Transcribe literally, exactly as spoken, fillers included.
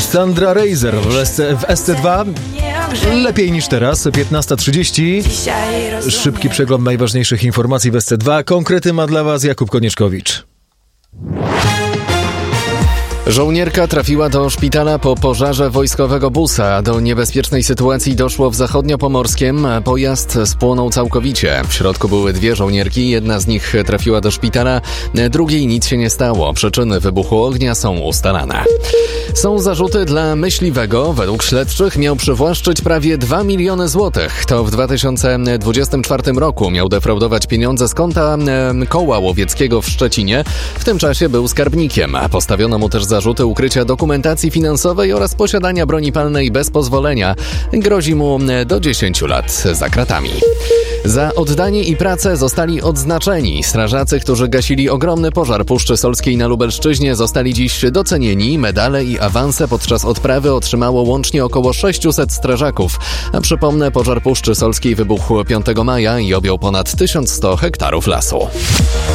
Sandra Reiser w, S C, w S C dwa. Lepiej niż teraz, piętnasta trzydzieści. Szybki przegląd najważniejszych informacji w S C dwa. Konkrety ma dla Was Jakub Konieczkowicz. Żołnierka trafiła do szpitala po pożarze wojskowego busa. Do niebezpiecznej sytuacji doszło w zachodniopomorskiem. Pojazd spłonął całkowicie. W środku były dwie żołnierki. Jedna z nich trafiła do szpitala, drugiej nic się nie stało. Przyczyny wybuchu ognia są ustalane. Są zarzuty dla myśliwego. Według śledczych miał przywłaszczyć prawie dwa miliony złotych. To w dwa tysiące dwudziestym czwartym roku miał defraudować pieniądze z konta e, koła łowieckiego w Szczecinie. W tym czasie był skarbnikiem. Postawiono mu też zarzuty ukrycia dokumentacji finansowej oraz posiadania broni palnej bez pozwolenia. Grozi mu do dziesięciu lat za kratami. Za oddanie i pracę zostali odznaczeni. Strażacy, którzy gasili ogromny pożar Puszczy Solskiej na Lubelszczyźnie, zostali dziś docenieni. Medale i awanse podczas odprawy otrzymało łącznie około sześciuset strażaków. A przypomnę, pożar Puszczy Solskiej wybuchł piątego maja i objął ponad tysiąc sto hektarów lasu.